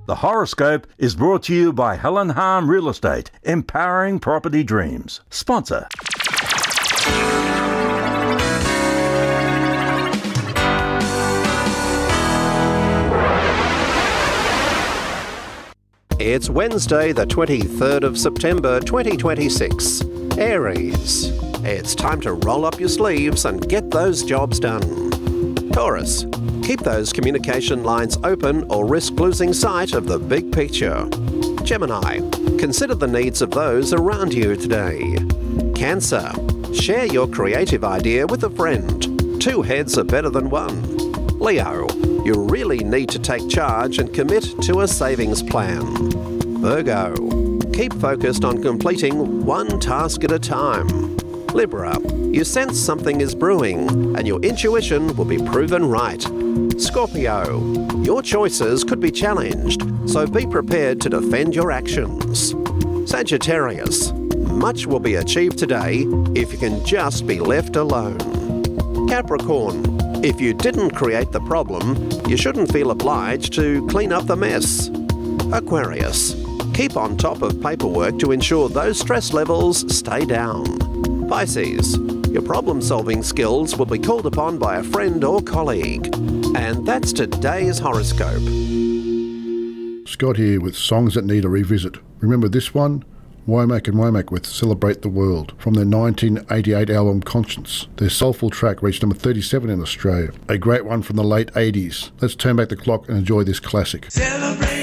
The horoscope is brought to you by Helen Harm Real Estate, empowering property dreams. Sponsor. It's Wednesday, the 23rd of September 2026. Aries. It's time to roll up your sleeves and get those jobs done. Taurus. Keep those communication lines open or risk losing sight of the big picture. Gemini. Consider the needs of those around you today. Cancer. Share your creative idea with a friend. Two heads are better than one. Leo. You really need to take charge and commit to a savings plan. Virgo. Keep focused on completing one task at a time. Libra. You sense something is brewing and your intuition will be proven right. Scorpio. Your choices could be challenged, so be prepared to defend your actions. Sagittarius. Much will be achieved today if you can just be left alone. Capricorn. If you didn't create the problem, you shouldn't feel obliged to clean up the mess. Aquarius. Keep on top of paperwork to ensure those stress levels stay down. Pisces. Your problem-solving skills will be called upon by a friend or colleague. And that's today's horoscope. Scott here with songs that need a revisit. Remember this one? Womack and Womack with Celebrate the World from their 1988 album Conscience. Their soulful track reached number 37 in Australia. A great one from the late 80s. Let's turn back the clock and enjoy this classic. Celebrate.